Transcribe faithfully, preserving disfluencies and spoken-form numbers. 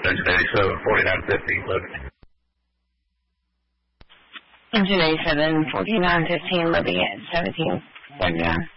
Engine eighty-seven, forty-nine fifteen, Libby. Engine eighty-seven, forty-nine fifteen, Libby at seventeen seventy-nine.